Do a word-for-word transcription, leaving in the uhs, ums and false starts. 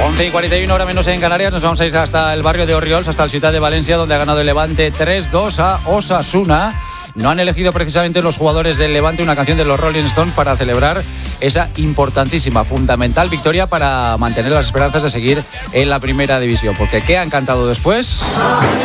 once y cuarenta y uno, hora menos en Canarias. Nos vamos a ir hasta el barrio de Orriols, hasta el Ciutat de Valencia, donde ha ganado el Levante tres dos a Osasuna. No han elegido precisamente los jugadores del Levante una canción de los Rolling Stones para celebrar esa importantísima, fundamental victoria para mantener las esperanzas de seguir en la primera división. Porque ¿qué han cantado después?